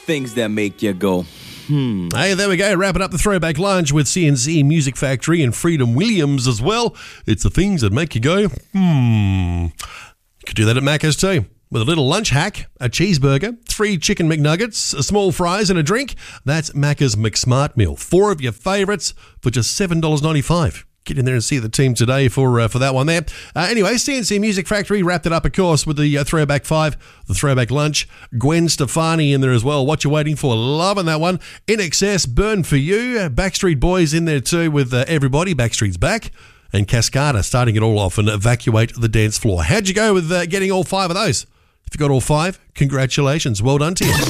things that make you go, Hey, there we go. Wrapping up the throwback lunch with CNC Music Factory and Freedom Williams as well. It's the things that make you go, You could do that at Macca's too. With a little lunch hack, a cheeseburger, 3 chicken McNuggets, a small fries and a drink. That's Macca's McSmart Meal. 4 of your favourites for just $7.95. Get in there and see the team today for that one there. Anyway, CNC Music Factory wrapped it up, of course, with the Throwback 5, the Throwback Lunch. Gwen Stefani in there as well. What you waiting for? Loving that one. In Excess, Burn For You. Backstreet Boys in there too with Everybody. Backstreet's Back. And Cascada starting it all off and Evacuate the Dance Floor. How'd you go with getting all 5 of those? If you got all 5, congratulations. Well done to you.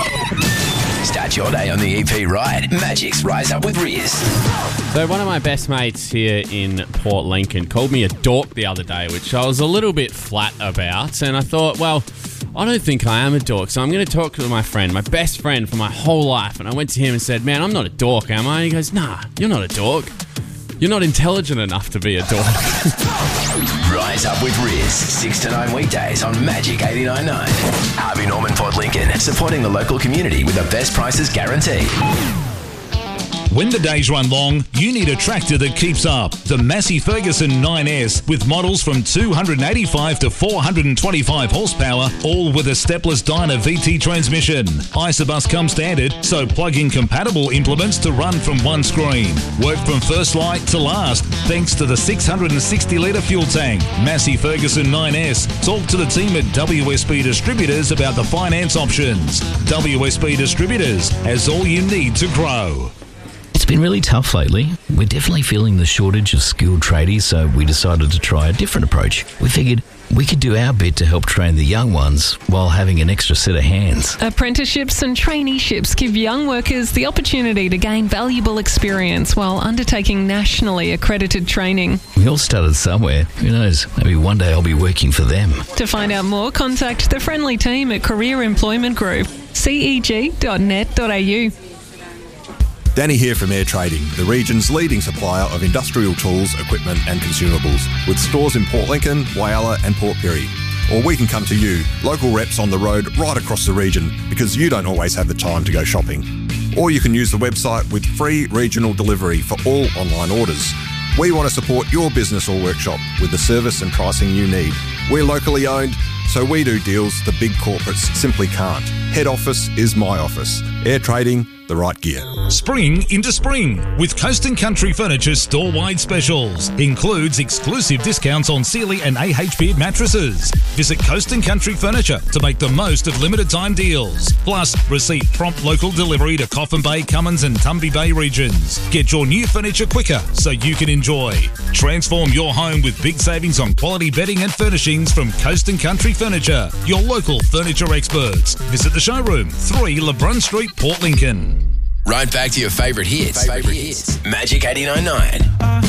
Start your day on the EP right. Magic's Rise Up with Riz. So one of my best mates here in Port Lincoln called me a dork the other day, which I was a little bit flat about. And I thought, well, I don't think I am a dork, so I'm going to talk to my friend, my best friend for my whole life. And I went to him and said, man, I'm not a dork, am I? And he goes, nah, you're not a dork. You're not intelligent enough to be a dork. Rise Up with Riz, 6 to 9 weekdays on Magic 89.9. Harvey Norman Port Lincoln, supporting the local community with the best prices guaranteed. When the days run long, you need a tractor that keeps up. The Massey Ferguson 9S with models from 285 to 425 horsepower, all with a stepless Dyna VT transmission. Isobus comes standard, so plug in compatible implements to run from one screen. Work from first light to last, thanks to the 660-litre fuel tank. Massey Ferguson 9S. Talk to the team at WSB Distributors about the finance options. WSB Distributors has all you need to grow. It's been really tough lately. We're definitely feeling the shortage of skilled tradies, so we decided to try a different approach. We figured we could do our bit to help train the young ones while having an extra set of hands. Apprenticeships and traineeships give young workers the opportunity to gain valuable experience while undertaking nationally accredited training. We all started somewhere. Who knows? Maybe one day I'll be working for them. To find out more, contact the friendly team at Career Employment Group, ceg.net.au. Danny here from Air Trading, the region's leading supplier of industrial tools, equipment and consumables, with stores in Port Lincoln, Whyalla and Port Pirie. Or we can come to you, local reps on the road right across the region, because you don't always have the time to go shopping. Or you can use the website with free regional delivery for all online orders. We want to support your business or workshop with the service and pricing you need. We're locally owned, so we do deals the big corporates simply can't. Head office is my office. Air Trading, the right gear. Spring into spring with Coast & Country Furniture store-wide specials. Includes exclusive discounts on Sealy and AH Beard mattresses. Visit Coast & Country Furniture to make the most of limited time deals. Plus, receive prompt local delivery to Coffin Bay, Cummins and Tumby Bay regions. Get your new furniture quicker so you can enjoy. Transform your home with big savings on quality bedding and furnishings from Coast & Country Furniture, your local furniture experts. Visit the showroom, 3 LeBrun Street, Port Lincoln. Right back to your favourite hits. Magic 89.9.